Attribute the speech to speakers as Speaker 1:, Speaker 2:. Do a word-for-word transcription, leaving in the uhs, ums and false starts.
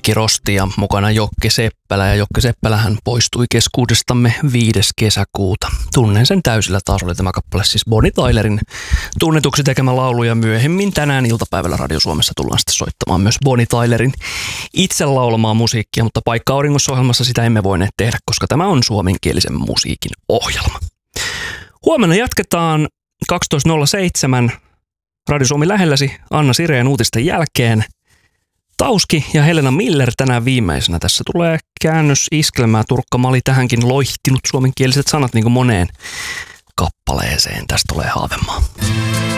Speaker 1: Miki Rosti ja mukana Jokke Seppälä. Ja Jokke Seppälähän poistui keskuudestamme viides kesäkuuta. Tunnen sen täysillä, taas oli tämä kappale siis Bonnie Tylerin tunnetuksi tekemä laulu. Ja myöhemmin tänään iltapäivällä Radio Suomessa tullaan sitten soittamaan myös Bonnie Tylerin itse laulamaa musiikkia. Mutta Paikka auringossa -ohjelmassa sitä emme voineet tehdä, koska tämä on suomenkielisen musiikin ohjelma. Huomenna jatketaan kaksitoista nolla seitsemän Radio Suomi lähelläsi Anna Sireen uutisten jälkeen. Tauski ja Helena Miller tänään viimeisenä. Tässä tulee käännös iskelmää. Turkka Mali tähänkin loihtinut suomenkieliset sanat niin kuin moneen kappaleeseen. Tästä tulee Haavemaa.